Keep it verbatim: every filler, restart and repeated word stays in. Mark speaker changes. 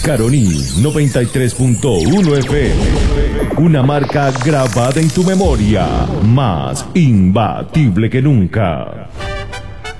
Speaker 1: Caroní noventa y tres punto uno F M. Una marca grabada en tu memoria, más imbatible que nunca.